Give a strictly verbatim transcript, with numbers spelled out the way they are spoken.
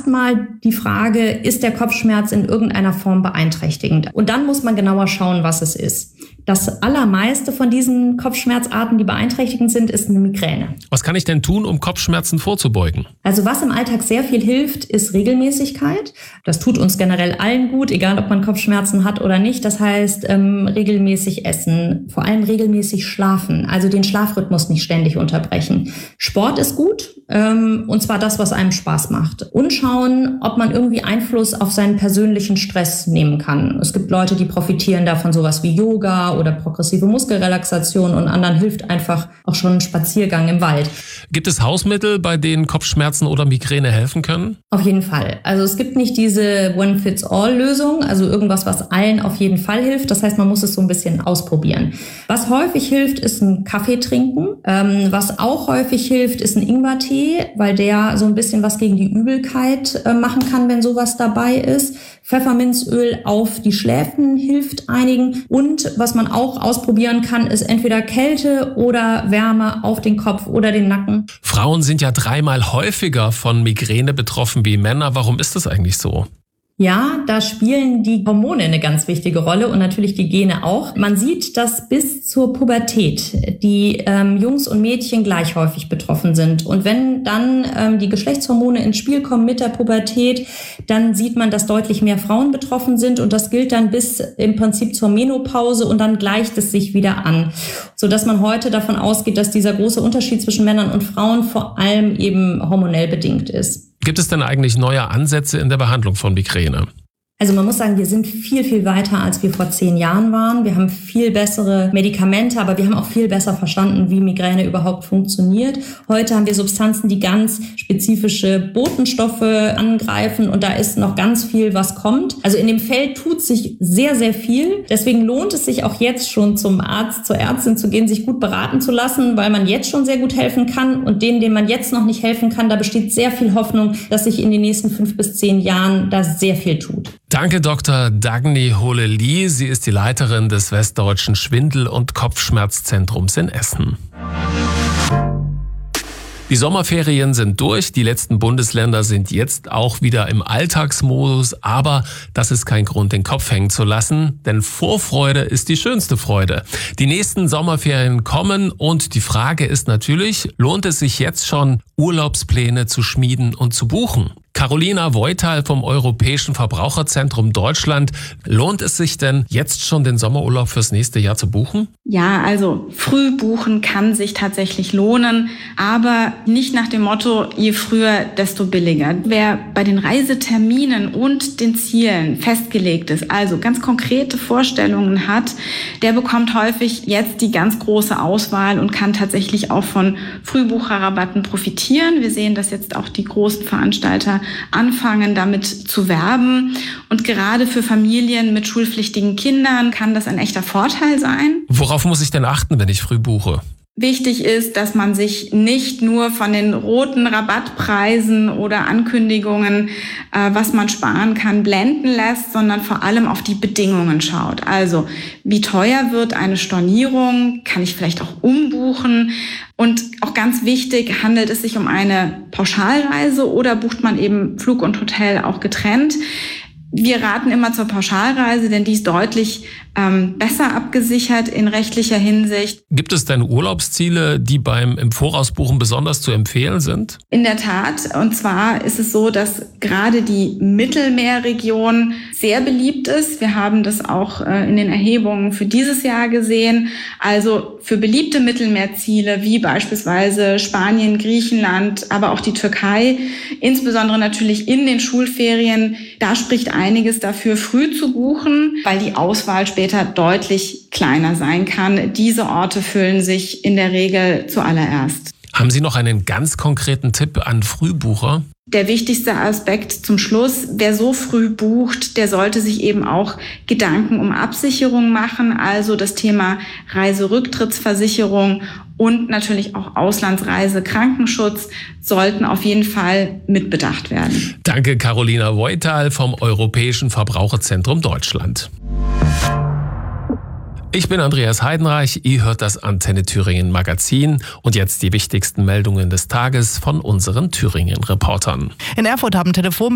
erstmal die Frage, ist der Kopfschmerz in irgendeiner Form beeinträchtigend? Und dann muss man genauer schauen, was es ist. Das allermeiste von diesen Kopfschmerzarten, die beeinträchtigend sind, ist eine Migräne. Was kann ich denn tun, um Kopfschmerzen vorzubeugen? Also was im Alltag sehr viel hilft, ist Regelmäßigkeit. Das tut uns generell allen gut, egal ob man Kopfschmerzen hat oder nicht. Das heißt, ähm, regelmäßig essen, vor allem regelmäßig schlafen, also den Schlafrhythmus nicht ständig unterbrechen. Sport ist gut, ähm, und zwar das, was einem Spaß macht. Und schauen, ob man irgendwie Einfluss auf seinen persönlichen Stress nehmen kann. Es gibt Leute, die profitieren davon, sowas wie Yoga oder progressive Muskelrelaxation, und anderen hilft einfach auch schon ein Spaziergang im Wald. Gibt es Hausmittel, bei denen Kopfschmerzen oder Migräne helfen können? Auf jeden Fall. Also es gibt nicht diese One-Fits-All-Lösung, also irgendwas, was allen auf jeden Fall hilft. Das heißt, man muss es so ein bisschen ausprobieren. Was häufig hilft, ist ein Kaffee trinken. Ähm, was auch häufig hilft, ist ein Ingwertee, weil der so ein bisschen was gegen die Übelkeit äh, machen kann, wenn sowas dabei ist. Pfefferminzöl auf die Schläfen hilft einigen. Und was man auch ausprobieren kann, ist entweder Kälte oder Wärme auf den Kopf oder den Nacken. Frauen sind ja dreimal häufiger von Migräne betroffen wie Männer. Warum ist das eigentlich so? Ja, da spielen die Hormone eine ganz wichtige Rolle und natürlich die Gene auch. Man sieht, dass bis zur Pubertät die ähm, Jungs und Mädchen gleich häufig betroffen sind. Und wenn dann ähm, die Geschlechtshormone ins Spiel kommen mit der Pubertät, dann sieht man, dass deutlich mehr Frauen betroffen sind. Und das gilt dann bis im Prinzip zur Menopause, und dann gleicht es sich wieder an. Sodass man heute davon ausgeht, dass dieser große Unterschied zwischen Männern und Frauen vor allem eben hormonell bedingt ist. Gibt es denn eigentlich neue Ansätze in der Behandlung von Migräne? Also man muss sagen, wir sind viel, viel weiter, als wir vor zehn Jahren waren. Wir haben viel bessere Medikamente, aber wir haben auch viel besser verstanden, wie Migräne überhaupt funktioniert. Heute haben wir Substanzen, die ganz spezifische Botenstoffe angreifen, und da ist noch ganz viel, was kommt. Also in dem Feld tut sich sehr, sehr viel. Deswegen lohnt es sich auch jetzt schon, zum Arzt, zur Ärztin zu gehen, sich gut beraten zu lassen, weil man jetzt schon sehr gut helfen kann. Und denen, denen man jetzt noch nicht helfen kann, da besteht sehr viel Hoffnung, dass sich in den nächsten fünf bis zehn Jahren da sehr viel tut. Danke, Doktor Dagny Hohlely. Sie ist die Leiterin des Westdeutschen Schwindel- und Kopfschmerzzentrums in Essen. Die Sommerferien sind durch, die letzten Bundesländer sind jetzt auch wieder im Alltagsmodus, aber das ist kein Grund, den Kopf hängen zu lassen, denn Vorfreude ist die schönste Freude. Die nächsten Sommerferien kommen, und die Frage ist natürlich, lohnt es sich jetzt schon, Urlaubspläne zu schmieden und zu buchen? Carolina Voital vom Europäischen Verbraucherzentrum Deutschland. Lohnt es sich denn jetzt schon, den Sommerurlaub fürs nächste Jahr zu buchen? Ja, also früh buchen kann sich tatsächlich lohnen, aber nicht nach dem Motto, je früher, desto billiger. Wer bei den Reiseterminen und den Zielen festgelegt ist, also ganz konkrete Vorstellungen hat, der bekommt häufig jetzt die ganz große Auswahl und kann tatsächlich auch von Frühbucherrabatten profitieren. Wir sehen, dass jetzt auch die großen Veranstalter anfangen, damit zu werben. Und gerade für Familien mit schulpflichtigen Kindern kann das ein echter Vorteil sein. Worauf muss ich denn achten, wenn ich früh buche? Wichtig ist, dass man sich nicht nur von den roten Rabattpreisen oder Ankündigungen, äh, was man sparen kann, blenden lässt, sondern vor allem auf die Bedingungen schaut. Also, wie teuer wird eine Stornierung? Kann ich vielleicht auch umbuchen? Und auch ganz wichtig, handelt es sich um eine Pauschalreise oder bucht man eben Flug und Hotel auch getrennt? Wir raten immer zur Pauschalreise, denn die ist deutlich ähm, besser abgesichert in rechtlicher Hinsicht. Gibt es denn Urlaubsziele, die beim im Vorausbuchen besonders zu empfehlen sind? In der Tat. Und zwar ist es so, dass gerade die Mittelmeerregion sehr beliebt ist. Wir haben das auch äh, in den Erhebungen für dieses Jahr gesehen. Also für beliebte Mittelmeerziele wie beispielsweise Spanien, Griechenland, aber auch die Türkei, insbesondere natürlich in den Schulferien, da spricht einiges dafür, früh zu buchen, weil die Auswahl später deutlich kleiner sein kann. Diese Orte füllen sich in der Regel zuallererst. Haben Sie noch einen ganz konkreten Tipp an Frühbucher? Der wichtigste Aspekt zum Schluss, wer so früh bucht, der sollte sich eben auch Gedanken um Absicherung machen, also das Thema Reiserücktrittsversicherung und natürlich auch Auslandsreise, Krankenschutz sollten auf jeden Fall mitbedacht werden. Danke, Carolina Voital vom Europäischen Verbraucherzentrum Deutschland. Ich bin Andreas Heidenreich, ihr hört das Antenne Thüringen Magazin und jetzt die wichtigsten Meldungen des Tages von unseren Thüringen-Reportern. In Erfurt haben Telefon